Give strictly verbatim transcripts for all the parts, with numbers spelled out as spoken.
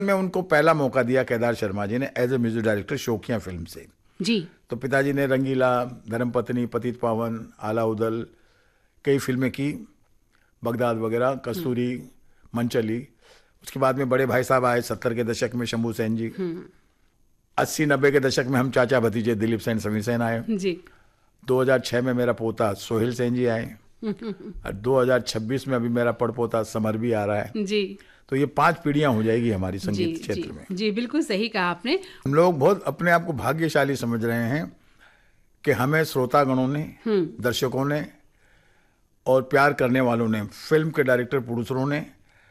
में उनको पहला मौका दिया केदार शर्मा जी ने एज ए म्यूजिक डायरेक्टर शौकिया फिल्म से जी। तो पिताजी ने रंगीला, धर्मपत्नी, पतित पावन, आला उदल कई फिल्में की, बगदाद वगैरह, कस्तूरी, मनचली। उसके बाद में बड़े भाई साहब आए सत्तर के दशक में, शंभू सेन जी। अस्सी नब्बे के दशक में हम चाचा भतीजे दिलीप सेन, समीर सेन आए जी। दो हज़ार छह में मेरा पोता सोहेल सेन जी आए और दो हज़ार छब्बीस में अभी मेरा पड़पोता समर भी आ रहा है जी। तो ये पांच पीढ़ियां हो जाएगी हमारी संगीत जी, क्षेत्र जी, में। जी बिल्कुल सही कहा आपने। हम लोग बहुत अपने आप को भाग्यशाली समझ रहे हैं कि हमें श्रोतागणों ने, दर्शकों ने और प्यार करने वालों ने, फिल्म के डायरेक्टर प्रोड्यूसरों ने,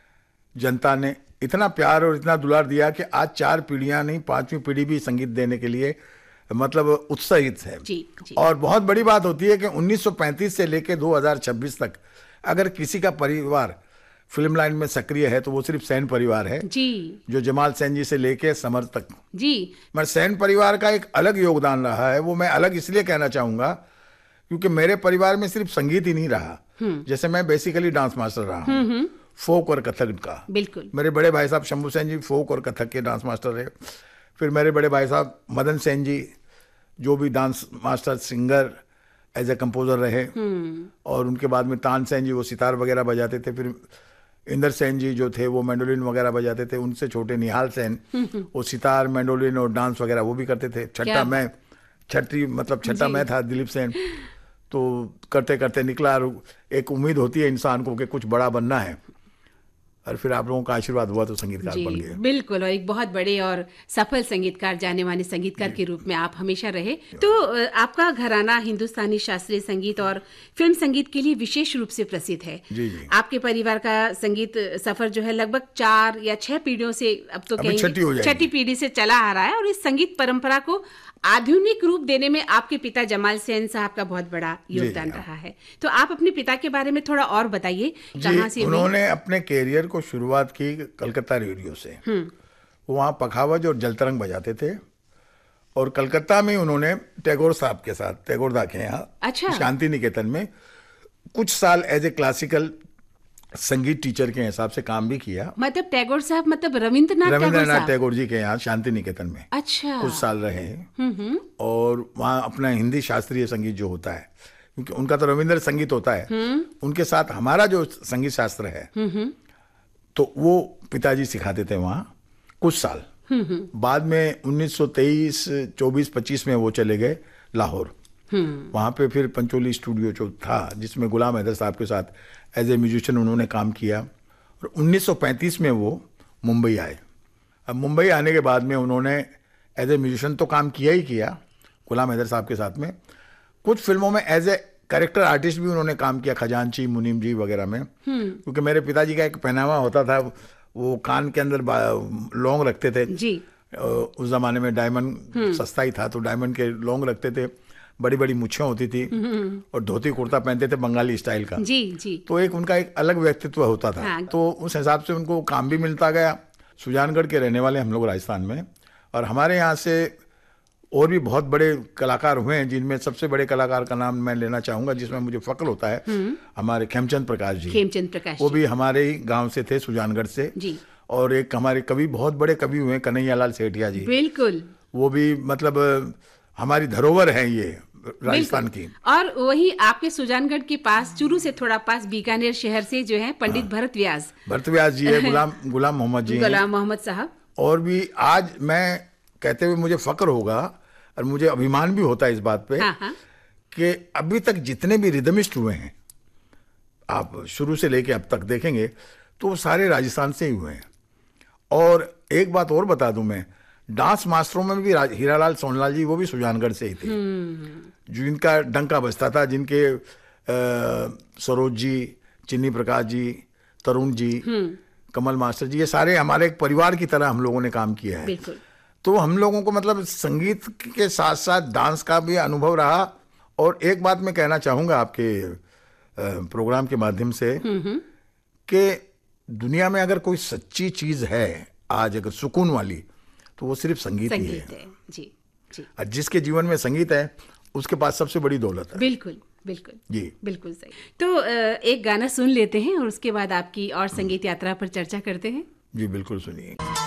जनता ने इतना प्यार और इतना दुलार दिया कि आज चार पीढ़ियां नहीं पांचवी पीढ़ी भी संगीत देने के लिए मतलब उत्साहित है। जी, जी। और बहुत बड़ी बात होती है कि उन्नीस सौ पैंतीस से लेकर दो हज़ार छब्बीस तक अगर किसी का परिवार फिल्म लाइन में सक्रिय है तो वो सिर्फ सेन परिवार है जी। जो जमाल सेन जी से लेके समर तक जी। मगर सेन परिवार का एक अलग योगदान रहा है। वो मैं अलग इसलिए कहना चाहूंगा क्योंकि मेरे परिवार में सिर्फ संगीत ही नहीं रहा, जैसे मैं बेसिकली डांस मास्टर रहा हूँ, फोक और कथक का। बिल्कुल। मेरे बड़े भाई साहब शंभू सेन जी फोक और कथक के डांस मास्टर रहे। फिर मेरे बड़े भाई साहब मदन सेन जी जो भी dance master, singer, as a composer रहे। और उनके बाद में तान सेन जी वो सितार वगैरह बजाते थे। फिर इंदर सेन जी जो थे वो मैंडोलिन वगैरह बजाते थे। उनसे छोटे निहाल सेन वो सितार, मैंडोलिन और डांस वगैरह वो भी करते थे। छठा मैं छठी मतलब छठा मैं था, दिलीप सेन। तो करते करते निकला। एक उम्मीद होती है इंसान को कि कुछ बड़ा बनना है और फिर आप लोगों का आशीर्वाद हुआ तो संगीतकार बन गए। बिल्कुल। और एक बहुत बड़े और सफल संगीतकार, जाने माने संगीतकार के रूप में आप हमेशा रहे। तो आपका घराना हिंदुस्तानी शास्त्रीय संगीत और फिल्म संगीत के लिए विशेष रूप से प्रसिद्ध है। जी जी। आपके परिवार का संगीत सफर जो है लगभग चार या छह पीढ़ियों से, अब तो कहेंगे छठी पीढ़ी से चला आ रहा है। और इस संगीत परंपरा को आधुनिक रूप देने में आपके पिता जमाल सेन साहब का बहुत बड़ा योगदान रहा है। तो आप अपने पिता के बारे में थोड़ा और बताइए, कहाँ से उन्होंने अपने कैरियर को शुरुआत की कलकत्ता रेडियो से। वहाँ पखावज और जलतरंग बजाते थे और कलकत्ता में उन्होंने टैगोर साहब के साथ, टैगोर दा के यहाँ, अच्छा, शांति निकेतन में कुछ साल एज ए क्लासिकल संगीत टीचर के हिसाब से काम भी किया। मतलब टैगोर साहब मतलब रविंद्रनाथ रविंद्रनाथ टैगोर जी के यहाँ शांति निकेतन में अच्छा कुछ साल रहे। और वहाँ अपना हिंदी शास्त्रीय संगीत जो होता है, क्योंकि उनका तो रविंद्र संगीत होता है, उनके साथ हमारा जो संगीत शास्त्र है तो वो पिताजी सिखाते थे वहाँ कुछ साल। बाद में उन्नीस सौ तेईस, चौबीस, पच्चीस में वो चले गए लाहौर। वहाँ पे फिर पंचोली स्टूडियो जो था जिसमें गुलाम हैदर साहब के साथ एज ए म्यूजिशियन उन्होंने काम किया। और उन्नीस सौ पैंतीस में वो मुंबई आए। अब मुंबई आने के बाद में उन्होंने एज ए म्यूजिशियन तो काम किया ही किया गुलाम हैदर साहब के साथ में, कुछ फिल्मों में एज ए कैरेक्टर आर्टिस्ट भी उन्होंने काम किया, खजांची, मुनीम जी वगैरह में। क्योंकि मेरे पिताजी का एक पहनावा होता था, वो कान के अंदर लौंग रखते थे जी। उस जमाने में डायमंड सस्ता ही था तो डायमंड के लौंग रखते थे, बड़ी बड़ी मुच्छें होती थी और धोती कुर्ता पहनते थे बंगाली स्टाइल का। जी जी। तो एक उनका एक अलग व्यक्तित्व होता था। हाँ। तो उस हिसाब से उनको काम भी मिलता गया। सुजानगढ़ के रहने वाले हम लोग राजस्थान में, और हमारे यहाँ से और भी बहुत बड़े कलाकार हुए हैं जिनमें सबसे बड़े कलाकार का नाम मैं लेना चाहूंगा जिसमें मुझे फक्र होता है, हमारे खेमचंद प्रकाश जी। खेमचंद प्रकाश वो भी हमारे ही गाँव से थे, सुजानगढ़ से जी। और एक हमारे कवि, बहुत बड़े कवि हुए कन्हैयालाल सेठिया जी। बिल्कुल। वो भी मतलब हमारी धरोहर है ये राजस्थान की। और वही आपके सुजानगढ़ के पास, चूरू से थोड़ा पास, बीकानेर शहर से जो है पंडित हाँ। भरत व्यास भरत व्यास जी है, गुलाम गुलाम मोहम्मद जी, गुलाम मोहम्मद साहब। और भी आज मैं कहते हुए मुझे फक्र होगा और मुझे अभिमान भी होता है इस बात पे हाँ हाँ। कि अभी तक जितने भी रिदमिस्ट हुए हैं, आप शुरू से लेके अब तक देखेंगे तो वो सारे राजस्थान से ही हुए हैं। और एक बात और बता दूं मैं, डांस मास्टरों में भी हीरालाल सोनलाल जी वो भी सुजानगढ़ से ही थे, जो इनका डंका बजता था, जिनके सरोज जी, चिन्नी प्रकाश जी, तरुण जी, कमल मास्टर जी, ये सारे हमारे एक परिवार की तरह हम लोगों ने काम किया है। तो हम लोगों को मतलब संगीत के साथ साथ डांस का भी अनुभव रहा। और एक बात मैं कहना चाहूँगा आपके प्रोग्राम के माध्यम से कि दुनिया में अगर कोई सच्ची चीज़ है आज अगर सुकून वाली तो वो सिर्फ संगीत, संगीत ही है, है। जी, जी। और जिसके जीवन में संगीत है उसके पास सबसे बड़ी दौलत है। बिल्कुल बिल्कुल जी, बिल्कुल सही। तो एक गाना सुन लेते हैं और उसके बाद आपकी और संगीत यात्रा पर चर्चा करते हैं। जी बिल्कुल, सुनिए।